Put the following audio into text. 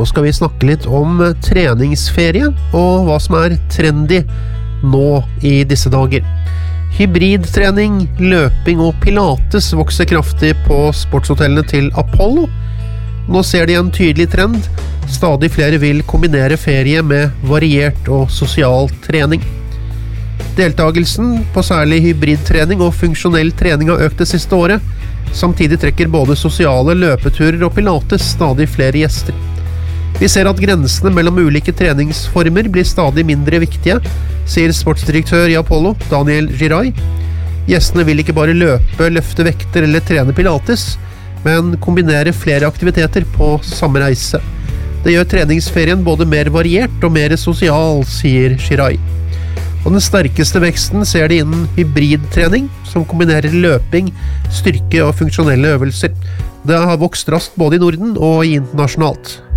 Nå skal vi snakke litt om treningsferie og hva som trendy nå i disse dager. Hybridtrening, løping og pilates vokser kraftig på sportshotellene til Apollo. Nå ser de en tydelig trend. Stadig flere vil kombinere ferie med variert og sosial trening. Deltagelsen på særlig hybridtrening og funksjonell trening har økt det siste året. Samtidig trekker både sosiale løpeturer og pilates stadig flere gjester. Vi ser at grensene mellom ulike treningsformer blir stadig mindre viktige, sier sportsdirektør i Apollo, Daniel Giray. Gjestene vil ikke bare løpe, løfte vekter eller trene pilates, men kombinere flere aktiviteter på samme reise. Det gjør treningsferien både mer variert og mer sosial, sier Giray. Og den sterkeste veksten ser de innen hybridtrening, som kombinerer løping, styrke og funksjonelle øvelser. Det har vokst raskt både i Norden og internasjonalt.